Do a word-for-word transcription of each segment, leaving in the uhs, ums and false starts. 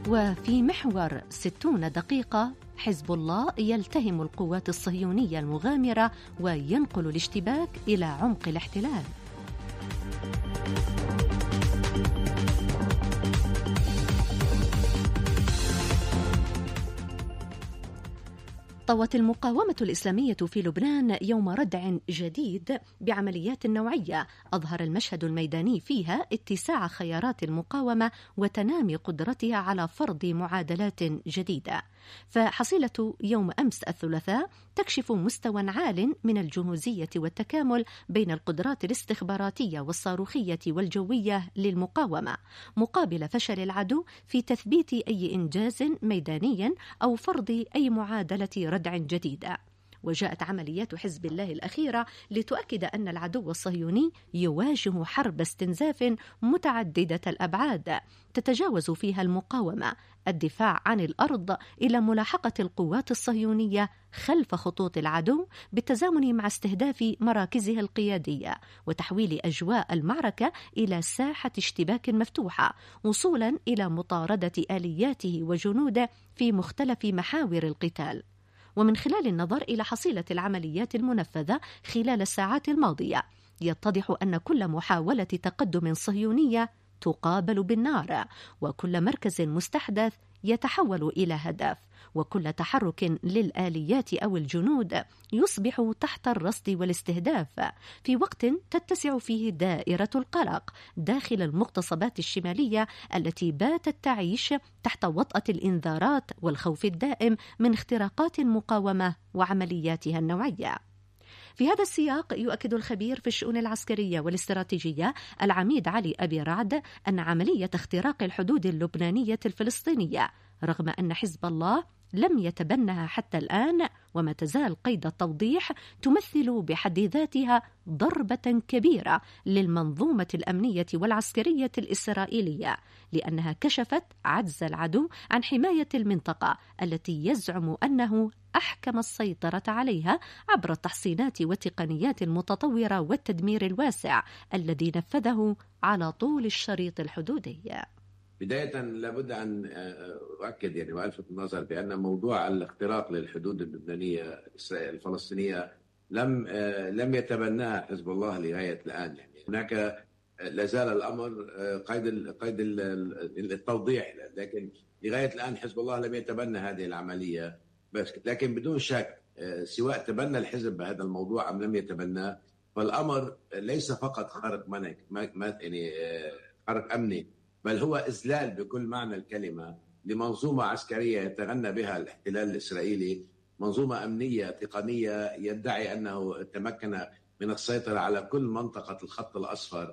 وفي محور ستون دقيقة، حزب الله يلتهم القوات الصهيونية المغامرة وينقل الاشتباك إلى عمق الاحتلال. طوت المقاومة الإسلامية في لبنان يوم ردع جديد بعمليات نوعية أظهر المشهد الميداني فيها اتساع خيارات المقاومة وتنامي قدرتها على فرض معادلات جديدة. فحصيلة يوم أمس الثلاثاء تكشف مستوى عال من الجهوزية والتكامل بين القدرات الاستخباراتية والصاروخية والجوية للمقاومة، مقابل فشل العدو في تثبيت أي إنجاز ميداني أو فرض أي معادلة ردع جديدة. وجاءت عمليات حزب الله الأخيرة لتؤكد أن العدو الصهيوني يواجه حرب استنزاف متعددة الأبعاد تتجاوز فيها المقاومة الدفاع عن الأرض إلى ملاحقة القوات الصهيونية خلف خطوط العدو بالتزامن مع استهداف مراكزها القيادية وتحويل أجواء المعركة إلى ساحة اشتباك مفتوحة وصولا إلى مطاردة آلياته وجنوده في مختلف محاور القتال. ومن خلال النظر إلى حصيلة العمليات المنفذة خلال الساعات الماضية يتضح أن كل محاولة تقدم صهيونية تقابل بالنار، وكل مركز مستحدث يتحول إلى هدف، وكل تحرك للآليات أو الجنود يصبح تحت الرصد والاستهداف في وقت تتسع فيه دائرة القلق داخل المغتصبات الشمالية التي باتت تعيش تحت وطأة الإنذارات والخوف الدائم من اختراقات المقاومة وعملياتها النوعية. في هذا السياق يؤكد الخبير في الشؤون العسكرية والاستراتيجية العميد علي أبي رعد أن عملية اختراق الحدود اللبنانية الفلسطينية رغم أن حزب الله لم يتبنها حتى الآن وما تزال قيد التوضيح تمثل بحد ذاتها ضربة كبيرة للمنظومة الأمنية والعسكرية الإسرائيلية، لأنها كشفت عجز العدو عن حماية المنطقة التي يزعم أنه أحكم السيطرة عليها عبر التحصينات والتقنيات المتطورة والتدمير الواسع الذي نفذه على طول الشريط الحدودي. بداية لابد أن أؤكد يعني وألفت النظر بأن موضوع الاختراق للحدود اللبنانية الفلسطينية لم لم يتبناه حزب الله لغاية الآن. يعني هناك لازال الأمر قيد قيد التوضيح، لكن لغاية الآن حزب الله لم يتبنى هذه العملية. بس لكن بدون شك سواء تبنى الحزب هذا الموضوع أم لم يتبناه، فالأمر ليس فقط خرق منك يعني خرق أمني، بل هو إذلال بكل معنى الكلمة لمنظومة عسكرية يتغنى بها الاحتلال الإسرائيلي، منظومة أمنية تقنية يدعي أنه تمكن من السيطرة على كل منطقة الخط الأصفر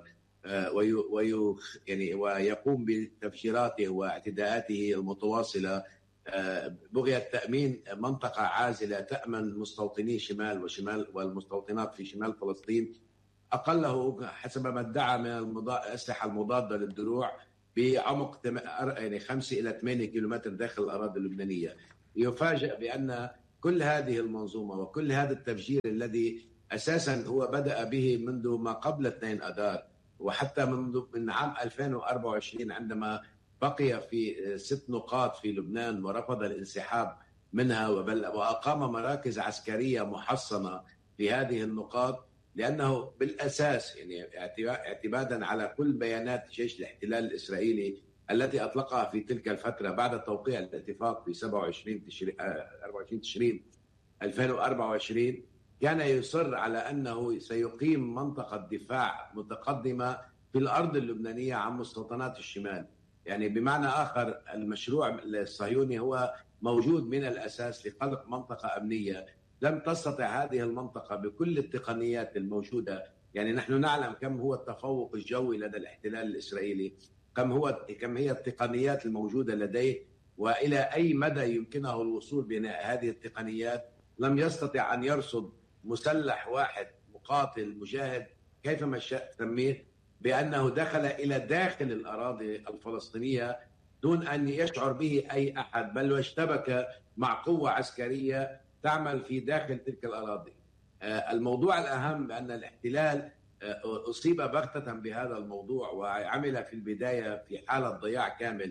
وي يعني ويقوم بتفجيراته واعتداءاته المتواصلة بغية تأمين منطقة عازلة تأمن مستوطني شمال وشمال والمستوطنات في شمال فلسطين أقله حسب ما ادعى من الأسلحة المضادة للدروع بعمق يعني خمسة إلى ثمانية كيلومتر داخل الأراضي اللبنانية. يفاجأ بأن كل هذه المنظومة وكل هذا التفجير الذي أساسا هو بدأ به منذ ما قبل اثنين أذار وحتى منذ من عام ألفين وأربعة وعشرين عندما بقي في ست نقاط في لبنان ورفض الانسحاب منها وأقام مراكز عسكرية محصنة في هذه النقاط، لأنه بالأساس يعني اعتمادا على كل بيانات جيش الاحتلال الإسرائيلي التي أطلقها في تلك الفترة بعد توقيع الاتفاق في سبعة وعشرين تشرين ألفين وأربعة وعشرين، كان يصر على أنه سيقيم منطقة دفاع متقدمة في الأرض اللبنانية عن مستوطنات الشمال. يعني بمعنى آخر المشروع الصهيوني هو موجود من الأساس لخلق منطقة أمنية لم تستطع هذه المنطقة بكل التقنيات الموجودة. يعني نحن نعلم كم هو التفوق الجوي لدى الاحتلال الإسرائيلي، كم هو كم هي التقنيات الموجودة لديه، وإلى أي مدى يمكنه الوصول بين هذه التقنيات. لم يستطع أن يرصد مسلح واحد مقاتل مجاهد كيفما شاء تسميه بأنه دخل إلى داخل الأراضي الفلسطينية دون أن يشعر به أي أحد، بل واشتبك مع قوة عسكرية تعمل في داخل تلك الأراضي. الموضوع الأهم بأن الاحتلال أصيب بغتة بهذا الموضوع وعمل في البداية في حالة ضياع كامل.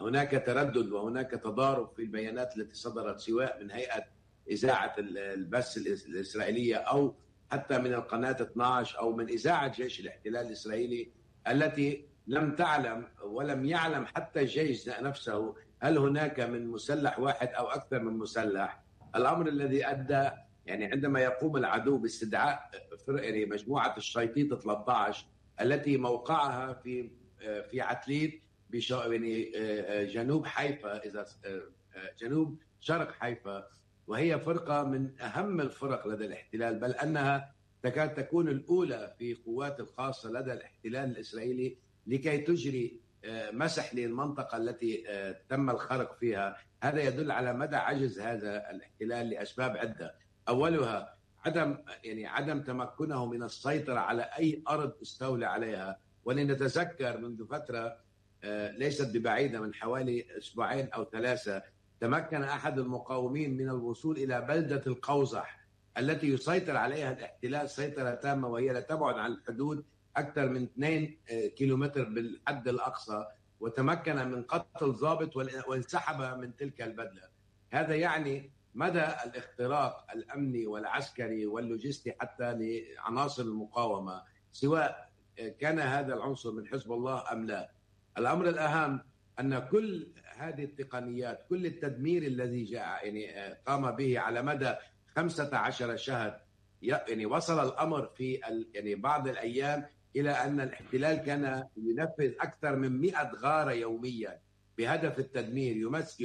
هناك تردد وهناك تضارب في البيانات التي صدرت سواء من هيئة إذاعة البث الإسرائيلية أو حتى من القناة اثني عشر أو من إذاعة جيش الاحتلال الإسرائيلي التي لم تعلم ولم يعلم حتى الجيش نفسه هل هناك من مسلح واحد أو أكثر من مسلح. الأمر الذي أدى يعني عندما يقوم العدو باستدعاء يعني مجموعة الشيطيط ثلاثة عشر التي موقعها في في عتليت يعني جنوب حيفا، إذا جنوب شرق حيفا، وهي فرقة من أهم الفرق لدى الاحتلال، بل أنها تكاد تكون الأولى في قوات الخاصة لدى الاحتلال الإسرائيلي لكي تجري مسح للمنطقة التي تم الخرق فيها. هذا يدل على مدى عجز هذا الاحتلال لأسباب عدة، أولها عدم يعني عدم تمكنه من السيطرة على أي أرض استولى عليها. ولنتذكر منذ فترة ليست ببعيدة من حوالي أسبوعين أو ثلاثة تمكن أحد المقاومين من الوصول إلى بلدة القوزح التي يسيطر عليها الاحتلال سيطرة تامة، وهي لا تبعد عن الحدود أكثر من اثنين كيلومتر بالحد الأقصى، وتمكن من قتل ضابط وانسحب من تلك البلدة. هذا يعني مدى الاختراق الأمني والعسكري واللوجستي حتى لعناصر المقاومة، سواء كان هذا العنصر من حزب الله أم لا. الأمر الأهم أن كل هذه التقنيات، كل التدمير الذي جاء يعني قام به على مدى خمسة عشر شهر، يعني وصل الأمر في يعني بعض الأيام إلى أن الاحتلال كان ينفذ أكثر من مئة غارة يوميا بهدف التدمير،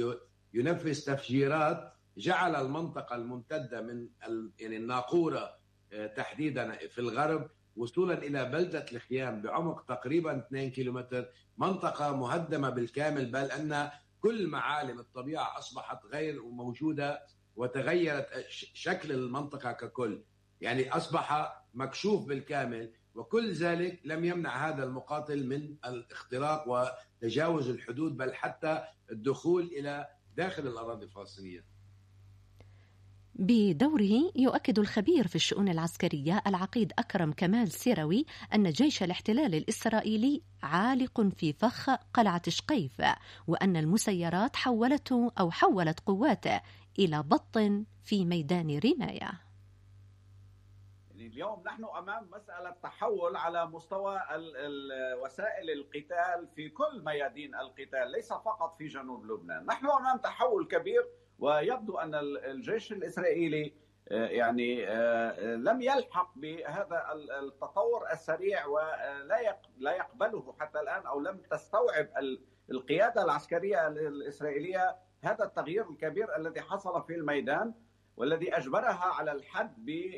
ينفذ تفجيرات جعل المنطقة الممتدة من يعني الناقورة تحديدا في الغرب وصولا إلى بلدة الخيام بعمق تقريبا اثنين كيلومتر، منطقة مهدمة بالكامل، بل أن كل معالم الطبيعة أصبحت غير موجودة وتغيرت شكل المنطقة ككل، يعني أصبح مكشوف بالكامل. وكل ذلك لم يمنع هذا المقاتل من الاختراق وتجاوز الحدود، بل حتى الدخول إلى داخل الأراضي الفلسطينية. بدوره يؤكد الخبير في الشؤون العسكرية العقيد أكرم كمال سيروي أن جيش الاحتلال الإسرائيلي عالق في فخ قلعة شقيف، وأن المسيرات حولته أو حولت قواته إلى بط في ميدان رماية. اليوم نحن أمام مسألة تحول على مستوى وسائل القتال في كل ميادين القتال، ليس فقط في جنوب لبنان. نحن أمام تحول كبير، ويبدو أن الجيش الإسرائيلي يعني لم يلحق بهذا التطور السريع ولا لا يقبله حتى الآن، أو لم تستوعب القيادة العسكرية الإسرائيلية هذا التغيير الكبير الذي حصل في الميدان، والذي أجبرها على الحد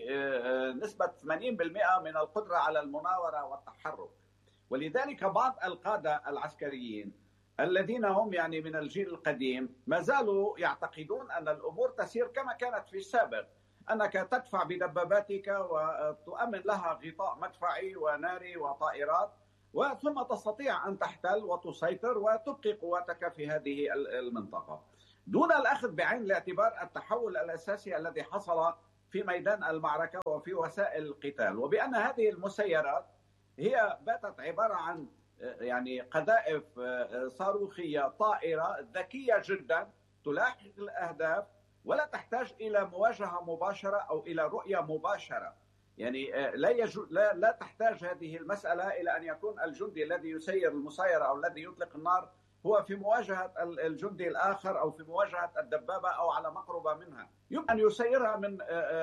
بنسبة ثمانين بالمئة من القدرة على المناورة والتحرك. ولذلك بعض القادة العسكريين الذين هم يعني من الجيل القديم ما زالوا يعتقدون أن الأمور تسير كما كانت في السابق، أنك تدفع بدباباتك وتؤمن لها غطاء مدفعي وناري وطائرات، وثم تستطيع أن تحتل وتسيطر وتبقي قواتك في هذه المنطقة، دون الأخذ بعين الاعتبار التحول الأساسي الذي حصل في ميدان المعركة وفي وسائل القتال، وبأن هذه المسيرات هي باتت عبارة عن يعني قذائف صاروخية طائرة ذكية جدا تلاحق الأهداف ولا تحتاج إلى مواجهة مباشرة أو إلى رؤية مباشرة. يعني لا, يجو لا, لا تحتاج هذه المسألة إلى أن يكون الجندي الذي يسير المسيرة أو الذي يطلق النار هو في مواجهة الجندي الآخر أو في مواجهة الدبابة أو على مقربة منها. يمكن أن يسيرها من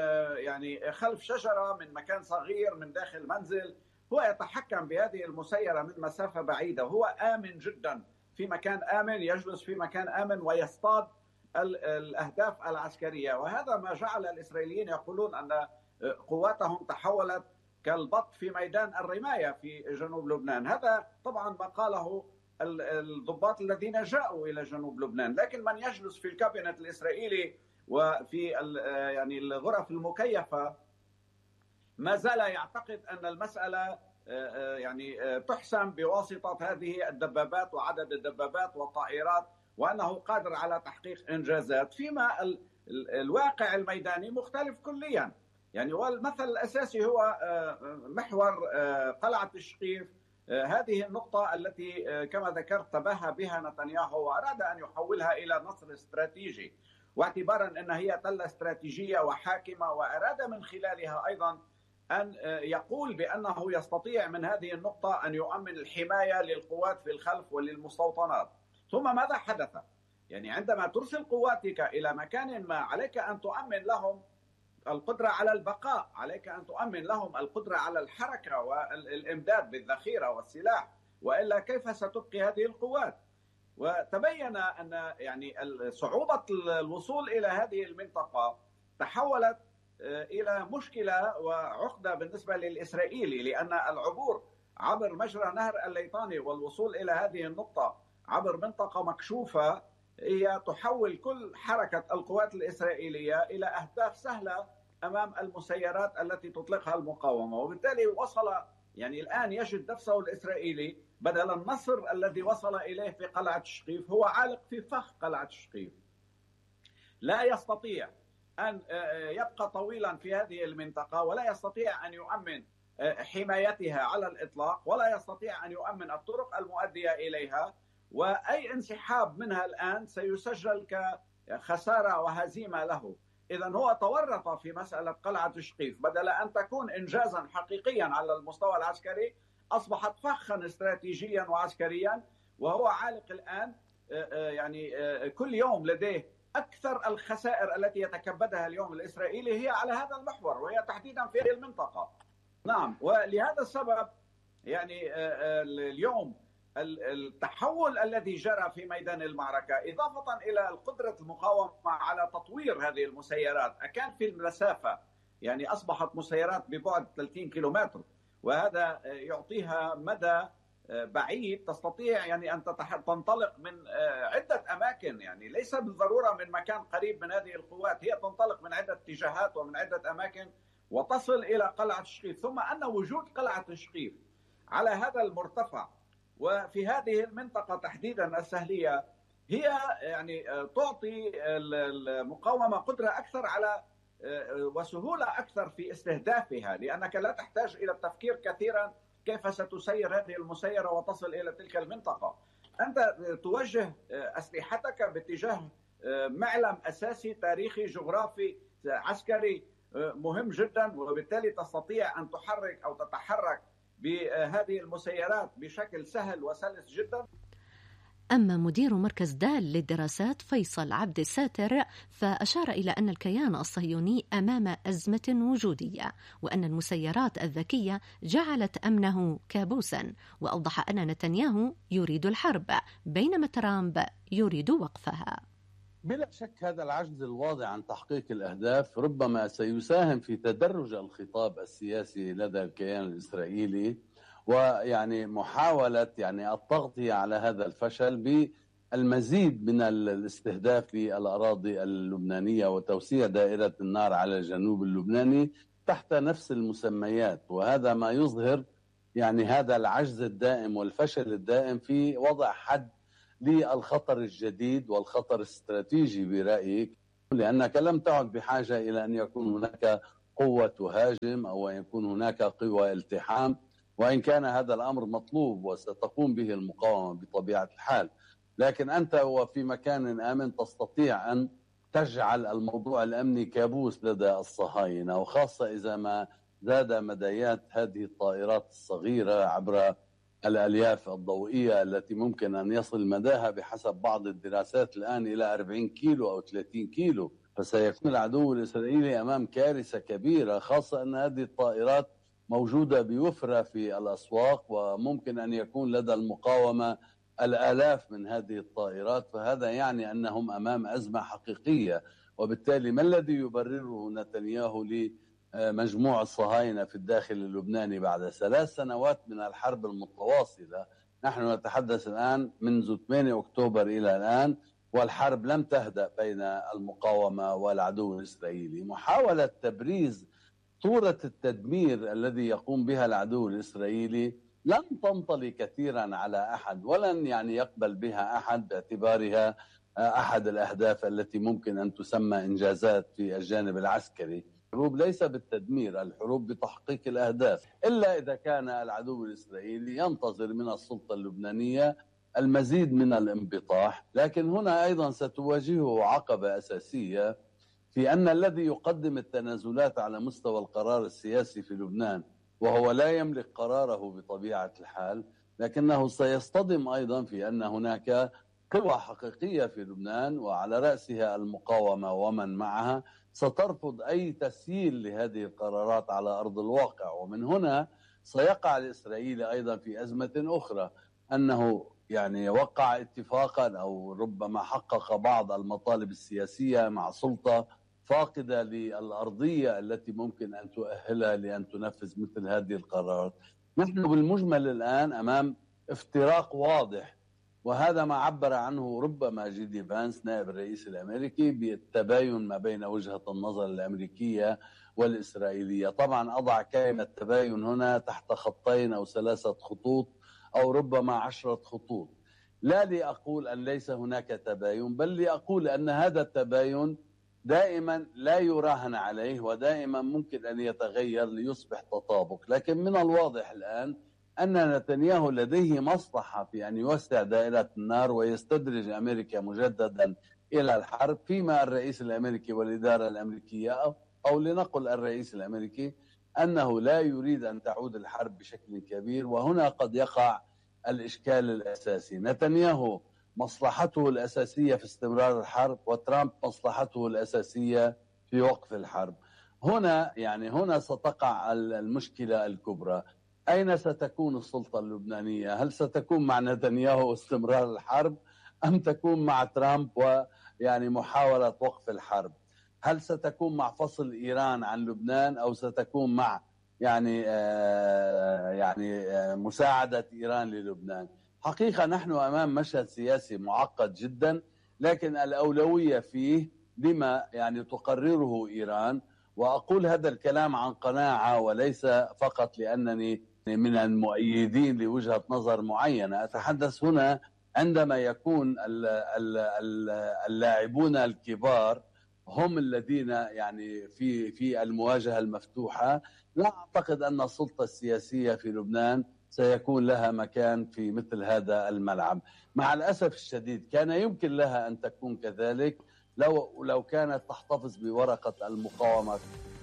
يعني خلف شجرة، من مكان صغير، من داخل منزل. هو يتحكم بهذه المسيرة من مسافة بعيدة، هو آمن جدا في مكان آمن، يجلس في مكان آمن ويصطاد الأهداف العسكرية. وهذا ما جعل الإسرائيليين يقولون أن قواتهم تحولت كالبط في ميدان الرماية في جنوب لبنان. هذا طبعا ما قاله الضباط الذين جاءوا إلى جنوب لبنان، لكن من يجلس في الكابينت الإسرائيلي وفي يعني الغرف المكيفة ما زال يعتقد أن المسألة يعني تحسم بواسطة هذه الدبابات وعدد الدبابات والطائرات، وأنه قادر على تحقيق إنجازات، فيما الواقع الميداني مختلف كليا. يعني والمثل الأساسي هو محور قلعة الشقيف هذه النقطة التي كما ذكرت تباهى بها نتنياهو وأراد أن يحولها إلى نصر استراتيجي، واعتبارا أن هي تلة استراتيجية وحاكمة، وأراد من خلالها أيضا أن يقول بأنه يستطيع من هذه النقطة أن يؤمن الحماية للقوات في الخلف وللمستوطنات. ثم ماذا حدث؟ يعني عندما ترسل قواتك إلى مكان ما عليك أن تؤمن لهم القدرة على البقاء، عليك أن تؤمن لهم القدرة على الحركة والإمداد بالذخيرة والسلاح، وإلا كيف ستبقي هذه القوات؟ وتبين أن يعني صعوبة الوصول إلى هذه المنطقة تحولت إلى مشكلة وعقدة بالنسبة للإسرائيلي، لأن العبور عبر مجرى نهر الليطاني والوصول إلى هذه النقطة عبر منطقة مكشوفة هي تحول كل حركة القوات الإسرائيلية إلى أهداف سهلة أمام المسيرات التي تطلقها المقاومة. وبالتالي وصل يعني الآن يجد نفسه الإسرائيلي بدل النصر الذي وصل إليه في قلعة الشقيف هو عالق في فخ قلعة الشقيف، لا يستطيع أن يبقى طويلا في هذه المنطقة، ولا يستطيع أن يؤمن حمايتها على الإطلاق، ولا يستطيع أن يؤمن الطرق المؤدية إليها، وأي انسحاب منها الآن سيسجل كخسارة وهزيمة له. إذن هو تورط في مسألة قلعة الشقيف، بدل أن تكون إنجازا حقيقيا على المستوى العسكري أصبحت فخا استراتيجيا وعسكريا، وهو عالق الآن يعني كل يوم لديه أكثر الخسائر التي يتكبدها اليوم الإسرائيلي هي على هذا المحور، وهي تحديدا في هذه المنطقة. نعم، ولهذا السبب يعني اليوم التحول الذي جرى في ميدان المعركة إضافة إلى قدرة المقاومة على تطوير هذه المسيرات، أكان في المسافة يعني أصبحت مسيرات ببعد ثلاثين كيلومتر، وهذا يعطيها مدى بعيد تستطيع يعني أن تنطلق من عدة أماكن، يعني ليس بالضرورة من مكان قريب من هذه القوات، هي تنطلق من عدة اتجاهات ومن عدة أماكن وتصل إلى قلعة الشقيف. ثم أن وجود قلعة الشقيف على هذا المرتفع وفي هذه المنطقة تحديدا السهلية هي يعني تعطي المقاومة قدرة أكثر على وسهولة أكثر في استهدافها، لأنك لا تحتاج إلى التفكير كثيرا كيف ستسير هذه المسيرة وتصل إلى تلك المنطقة. أنت توجه أسلحتك باتجاه معلم أساسي تاريخي جغرافي عسكري مهم جدا، وبالتالي تستطيع أن تحرك أو تتحرك بهذه المسيرات بشكل سهل وسلس جدا. أما مدير مركز دال للدراسات فيصل عبد الساتر فأشار إلى أن الكيان الصهيوني أمام أزمة وجودية، وأن المسيرات الذكية جعلت أمنه كابوسا، وأوضح أن نتنياهو يريد الحرب بينما ترامب يريد وقفها. بلا شك هذا العجز الواضح عن تحقيق الأهداف ربما سيساهم في تدرج الخطاب السياسي لدى الكيان الإسرائيلي، ويعني محاولة يعني التغطية على هذا الفشل بالمزيد من الاستهداف للأراضي اللبنانية وتوسيع دائرة النار على الجنوب اللبناني تحت نفس المسميات. وهذا ما يظهر يعني هذا العجز الدائم والفشل الدائم في وضع حد للخطر الجديد والخطر الاستراتيجي برأيك، لأنك لم تعد بحاجة إلى أن يكون هناك قوة تهاجم أو يكون هناك قوة التحام، وإن كان هذا الأمر مطلوب وستقوم به المقاومة بطبيعة الحال، لكن أنت وفي مكان آمن تستطيع أن تجعل الموضوع الأمني كابوس لدى الصهاينة، وخاصة إذا ما زاد مديات هذه الطائرات الصغيرة عبر الألياف الضوئية التي ممكن أن يصل مداها بحسب بعض الدراسات الآن إلى أربعين كيلو أو ثلاثين كيلو. فسيكون العدو الإسرائيلي أمام كارثة كبيرة، خاصة أن هذه الطائرات موجودة بوفرة في الأسواق، وممكن أن يكون لدى المقاومة الآلاف من هذه الطائرات، فهذا يعني أنهم أمام أزمة حقيقية. وبالتالي ما الذي يبرره نتنياهو لمجموع الصهاينة في الداخل اللبناني بعد ثلاث سنوات من الحرب المتواصلة؟ نحن نتحدث الآن منذ ثمانية أكتوبر إلى الآن والحرب لم تهدأ بين المقاومة والعدو الإسرائيلي. محاولة تبريز صورة التدمير الذي يقوم بها العدو الإسرائيلي لن تنطلي كثيرا على أحد، ولن يعني يقبل بها أحد باعتبارها أحد الأهداف التي ممكن أن تسمى إنجازات في الجانب العسكري. الحروب ليس بالتدمير، الحروب بتحقيق الأهداف، إلا إذا كان العدو الإسرائيلي ينتظر من السلطة اللبنانية المزيد من الانبطاح. لكن هنا أيضا ستواجهه عقبة أساسية في أن الذي يقدم التنازلات على مستوى القرار السياسي في لبنان، وهو لا يملك قراره بطبيعة الحال، لكنه سيصطدم أيضا في أن هناك قوى حقيقية في لبنان وعلى رأسها المقاومة ومن معها سترفض أي تسييل لهذه القرارات على أرض الواقع. ومن هنا سيقع الإسرائيلي أيضا في أزمة أخرى، أنه يعني وقع اتفاقا أو ربما حقق بعض المطالب السياسية مع سلطة فاقدة للأرضية التي ممكن أن تؤهلها لأن تنفذ مثل هذه القرارات. نحن بالمجمل الآن أمام افتراق واضح، وهذا ما عبر عنه ربما جي دي فانس نائب الرئيس الأمريكي بالتباين ما بين وجهة النظر الأمريكية والإسرائيلية. طبعا أضع كلمة تباين هنا تحت خطين أو ثلاثة خطوط أو ربما عشرة خطوط، لا لأقول أن ليس هناك تباين، بل لأقول أن هذا التباين دائما لا يراهن عليه ودائما ممكن أن يتغير ليصبح تطابق. لكن من الواضح الآن أن نتنياهو لديه مصلحة في أن يوسع دائرة النار ويستدرج أمريكا مجددا إلى الحرب، فيما الرئيس الأمريكي والإدارة الأمريكية أو, أو لنقل الرئيس الأمريكي أنه لا يريد أن تعود الحرب بشكل كبير. وهنا قد يقع الإشكال الأساسي. نتنياهو مصلحته الأساسية في استمرار الحرب، وترامب مصلحته الأساسية في وقف الحرب. هنا يعني هنا ستقع المشكلة الكبرى. أين ستكون السلطة اللبنانية؟ هل ستكون مع نتنياهو استمرار الحرب أم تكون مع ترامب ويعني محاولة وقف الحرب؟ هل ستكون مع فصل إيران عن لبنان أو ستكون مع يعني آه يعني آه مساعدة إيران للبنان؟ حقيقة نحن أمام مشهد سياسي معقد جدا، لكن الأولوية فيه لما يعني تقرره إيران. وأقول هذا الكلام عن قناعة وليس فقط لأنني من المؤيدين لوجهة نظر معينة. أتحدث هنا عندما يكون اللاعبون الكبار هم الذين يعني في في المواجهة المفتوحة، لا أعتقد أن السلطة السياسية في لبنان سيكون لها مكان في مثل هذا الملعب. مع الأسف الشديد كان يمكن لها أن تكون كذلك لو لو كانت تحتفظ بورقة المقاومة